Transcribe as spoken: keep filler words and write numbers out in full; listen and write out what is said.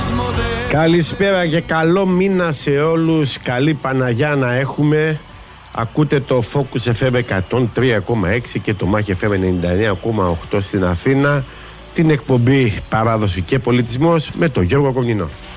Καλησπέρα και καλό μήνα σε όλους. Καλή Παναγιά να έχουμε. Ακούτε το Focus εφ εμ εκατόν τρία κόμμα έξι και το Μάχη εφ εμ ενενήντα εννέα κόμμα οκτώ στην Αθήνα. Την εκπομπή Παράδοση και Πολιτισμός με τον Γιώργο Κομνηνό.